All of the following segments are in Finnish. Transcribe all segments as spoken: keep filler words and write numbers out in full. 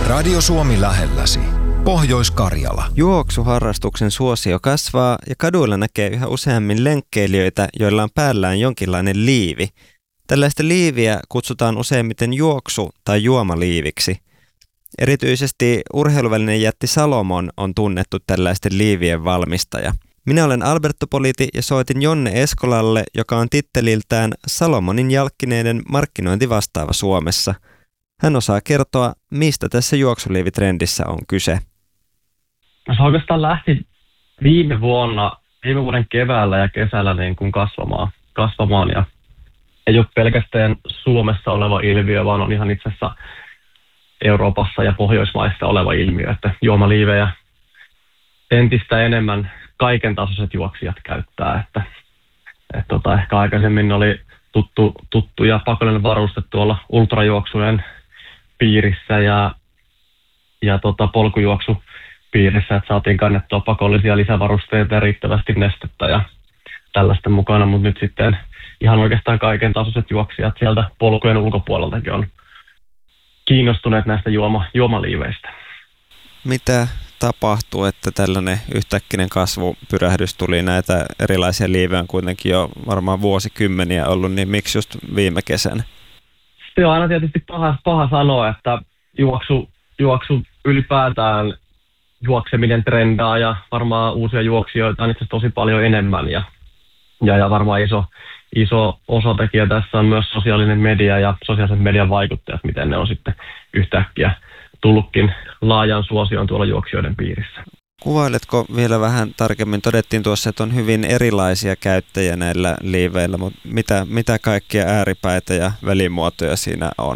Radio Suomi lähelläsi. Pohjois-Karjala. Juoksuharrastuksen suosio kasvaa ja kaduilla näkee yhä useammin lenkkeilijöitä, joilla on päällään jonkinlainen liivi. Tällaista liiviä kutsutaan useimmiten juoksu- tai juomaliiviksi. Erityisesti urheiluvälinen jätti Salomon on tunnettu tällaisten liivien valmistaja. Minä olen Alberto Politi ja soitin Jonne Eskolalle, joka on titteliltään Salomonin jalkkineiden markkinointivastaava Suomessa. Hän osaa kertoa, mistä tässä juoksuliivitrendissä on kyse. Se oikeastaan lähti viime vuonna, viime vuoden keväällä ja kesällä niin kuin kasvamaan, kasvamaan ja ei ole pelkästään Suomessa oleva ilmiö, vaan on ihan itse asiassa Euroopassa ja Pohjoismaissa oleva ilmiö, että juomaliivejä entistä enemmän kaiken tasoiset juoksijat käyttää, että, että tota, ehkä aikaisemmin oli tuttu, tuttu ja pakollinen varuste tuolla ultrajuoksujen piirissä ja, ja tota, polkujuoksupiirissä, että saatiin kannettua pakollisia lisävarusteita ja riittävästi nestettä ja tällaista mukana, mutta nyt sitten ihan oikeastaan kaiken tasoiset juoksijat sieltä polkujen ulkopuoleltakin on kiinnostuneet näistä juoma, juomaliiveistä. Mitä tapahtuu, että tällainen yhtäkkinen kasvupyrähdys tuli? Näitä erilaisia liivejä on kuitenkin jo varmaan vuosikymmeniä ollut, niin miksi just viime kesänä? Se on aina tietysti paha, paha sanoa, että juoksu, juoksu ylipäätään juokseminen trendaa ja varmaan uusia juoksijoita on itse asiassa tosi paljon enemmän ja, ja, ja varmaan iso, iso osatekijä tässä on myös sosiaalinen media ja sosiaalisen median vaikuttajat, miten ne on sitten yhtäkkiä tullutkin laajan suosion tuolla juoksijoiden piirissä. Kuvailetko vielä vähän tarkemmin? Todettiin tuossa, että on hyvin erilaisia käyttäjiä näillä liiveillä, mutta mitä, mitä kaikkia ääripäitä ja välimuotoja siinä on?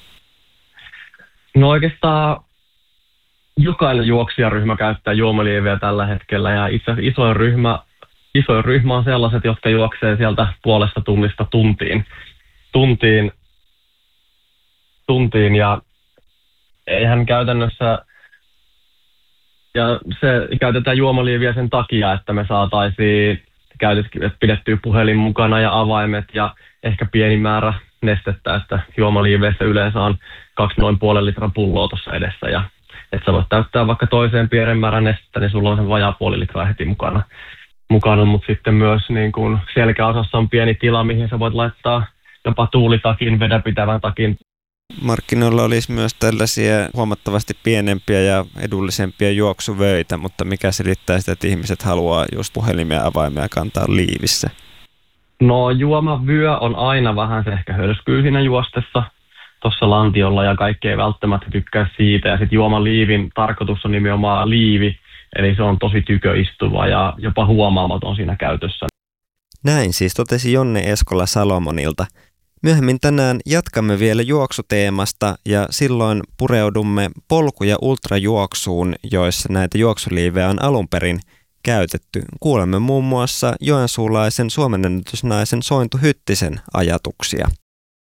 No oikeastaan jokainen juoksijaryhmä käyttää juomaliivejä tällä hetkellä ja itse asiassa isoin ryhmä, isoin ryhmä on sellaiset, jotka juoksee sieltä puolesta tunnista tuntiin, tuntiin, tuntiin ja eihän käytännössä, ja se käytetään juomaliiviä sen takia, että me saataisiin pidettyä puhelin mukana ja avaimet ja ehkä pieni määrä nestettä, että juomaliiveissä yleensä on kaksi noin puolen litran pulloa tuossa edessä ja että sä voit täyttää vaikka toiseen pienen määrän nestettä, niin sulla on sen vajaa puoli litraa heti mukana, mukana mutta sitten myös niin kuin selkäosassa on pieni tila, mihin sä voit laittaa jopa tuulitakin, vedenpitävän takin. Markkinoilla olisi myös tällaisia huomattavasti pienempiä ja edullisempia juoksuvöitä, mutta mikä selittää sitä, että ihmiset haluaa just puhelimia ja avaimia kantaa liivissä? No juomavyö on aina vähän se ehkä hölskyy siinä juostessa tuossa lantiolla ja kaikki ei välttämättä tykkää siitä. Ja sitten juomaliivin tarkoitus on nimenomaan liivi, eli se on tosi tyköistuva ja jopa huomaamaton siinä käytössä. Näin siis totesi Jonne Eskola Salomonilta. Myöhemmin tänään jatkamme vielä juoksuteemasta ja silloin pureudumme polku- ja ultrajuoksuun, joissa näitä juoksuliivejä on alun perin käytetty. Kuulemme muun muassa joensuulaisen suomenennätysnaisen Sointu Hyttisen ajatuksia.